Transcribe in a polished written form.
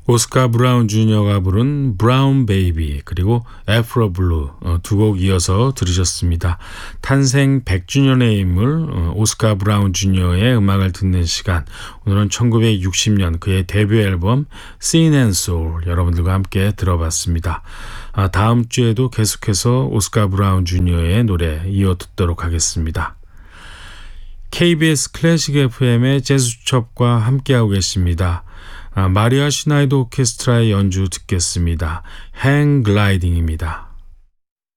오스카 브라운 주니어가 부른 브라운 베이비 그리고 애프로 블루 두 곡 이어서 들으셨습니다. 탄생 100주년의 인물 오스카 브라운 주니어의 음악을 듣는 시간, 오늘은 1960년 그의 데뷔 앨범 Sin and Soul 여러분들과 함께 들어봤습니다. 다음 주에도 계속해서 오스카 브라운 주니어의 노래 이어 듣도록 하겠습니다. KBS 클래식 FM의 재즈수첩과 함께하고 계십니다. 마리아 슈나이더 오케스트라의 연주 듣겠습니다. Hang Gliding입니다.